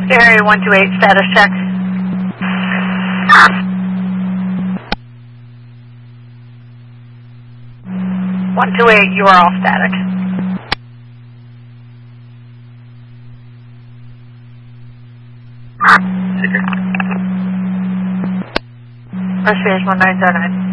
Area 128, status check. One two eight, you are all static. First Phase 1909.